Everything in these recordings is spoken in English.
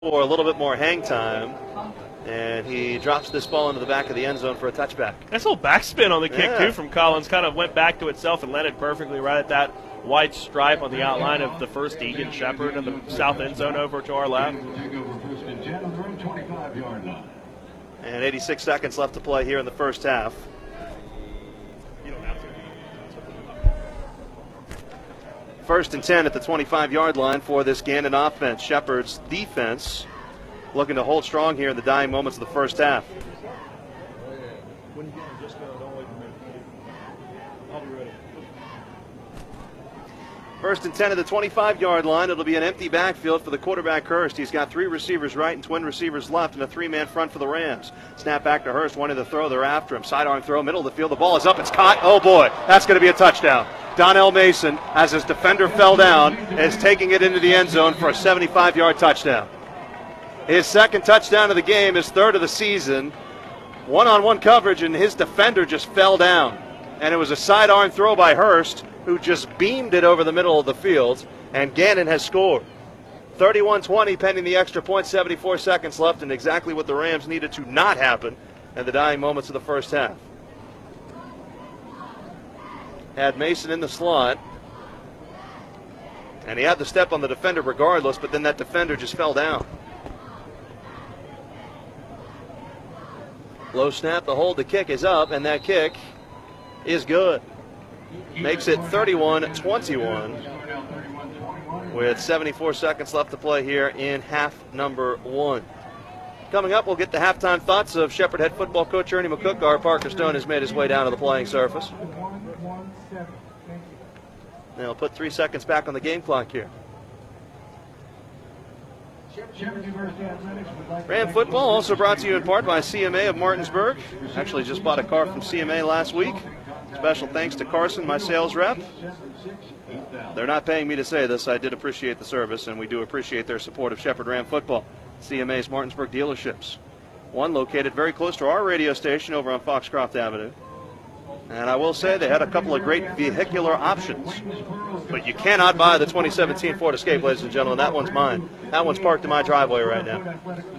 for a little bit more hang time, and he drops this ball into the back of the end zone for a touchback. Nice little backspin on the kick, too, from Collins. Kind of went back to itself and landed perfectly right at that white stripe on the outline of the first Egan Shepherd in the south end zone over to our left. And 86 seconds left to play here in the first half. First and 10 at the 25-yard line for this Gannon offense. Shepherd's defense looking to hold strong here in the dying moments of the first half. First and 10 at the 25-yard line. It'll be an empty backfield for the quarterback, Hurst. He's got three receivers right and twin receivers left and a three-man front for the Rams. Snap back to Hurst, wanting to throw. They're after him. Sidearm throw, middle of the field. The ball is up. It's caught. Oh, boy. That's going to be a touchdown. Donnell Mason, as his defender fell down, is taking it into the end zone for a 75-yard touchdown. His second touchdown of the game, his third of the season. One-on-one coverage, and his defender just fell down. And it was a sidearm throw by Hurst, who just beamed it over the middle of the field, and Gannon has scored. 31-20 pending the extra point, 74 seconds left, and exactly what the Rams needed to not happen in the dying moments of the first half. Had Mason in the slot, and he had to step on the defender regardless, but then that defender just fell down. Low snap, the hold, the kick is up, and that kick is good. Makes it 31-21 with 74 seconds left to play here in half number one. Coming up, we'll get the halftime thoughts of Shepherd head football coach Ernie McCook. Our Parker Stone has made his way down to the playing surface. They'll put 3 seconds back on the game clock here. Ram football also brought to you in part by CMA of Martinsburg. Actually just bought a car from CMA last week. Special thanks to Carson, my sales rep. They're not paying me to say this. I did appreciate the service, and we do appreciate their support of Shepherd Ram football. CMA's Martinsburg dealerships. One located very close to our radio station over on Foxcroft Avenue. And I will say they had a couple of great vehicular options. But you cannot buy the 2017 Ford Escape, ladies and gentlemen. That one's mine. That one's parked in my driveway right now.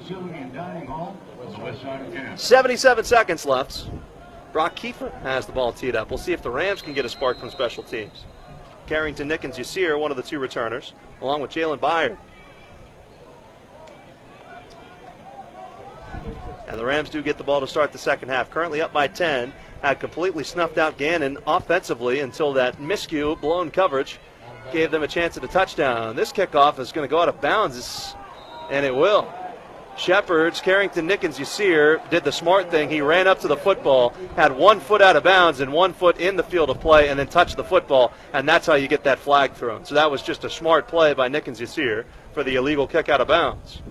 77 seconds left. Brock Kiefer has the ball teed up. We'll see if the Rams can get a spark from special teams. Carrington Nickens Yasir, one of the two returners, along with Jalen Byard. And the Rams do get the ball to start the second half. Currently up by 10. Had completely snuffed out Gannon offensively until that miscue blown coverage gave them a chance at a touchdown. This kickoff is going to go out of bounds, and it will. Shepherd's Carrington Nickens Yasir did the smart thing. He ran up to the football, had 1 foot out of bounds and 1 foot in the field of play, and then touched the football, and that's how you get that flag thrown. So that was just a smart play by Nickens Yasir for the illegal kick out of bounds.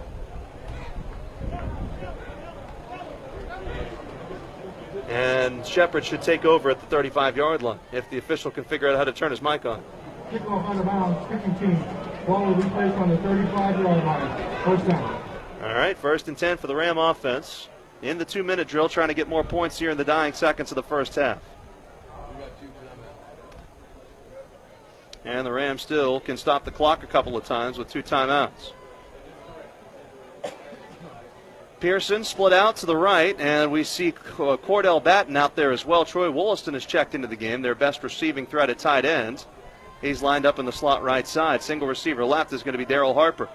And Shepherd should take over at the 35-yard line if the official can figure out how to turn his mic on. Kickoff out of bounds, kicking team. Ball will be placed on the 35-yard line. First down. All right, first and 10 for the Ram offense. In the 2-minute drill, trying to get more points here in the dying seconds of the first half. And the Rams still can stop the clock a couple of times with 2 timeouts. Pearson split out to the right, and we see Cordell Batten out there as well. Troy Wollaston has checked into the game, their best receiving threat at tight end. He's lined up in the slot right side. Single receiver left is going to be Daryl Harper.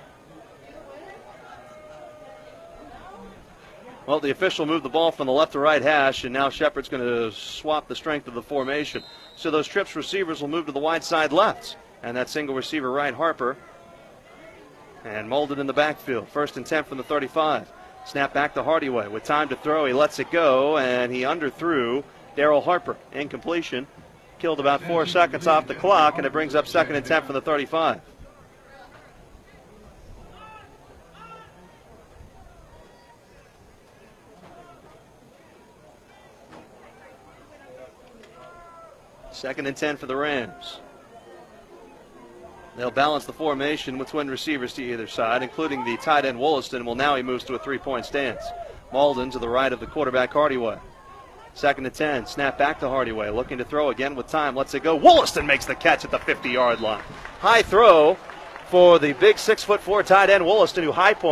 Well, the official moved the ball from the left to right hash, and now Shepherd's going to swap the strength of the formation. So those trips receivers will move to the wide side left, and that single receiver right, Harper, and molded in the backfield. First and 10 from the 35. Snap back to Hardyway. With time to throw, he lets it go, and he underthrew Daryl Harper. Incompletion. Killed about 4 seconds off the clock, and it brings up second and 10 from the 35. Second and 10 for the Rams. They'll balance the formation with twin receivers to either side, including the tight end Wollaston. Well, now he moves to a 3-point stance. Malden to the right of the quarterback Hardyway. Second and 10. Snap back to Hardyway. Looking to throw again with time. Lets it go. Wollaston makes the catch at the 50-yard line. High throw for the big 6'4" tight end Wollaston, who high point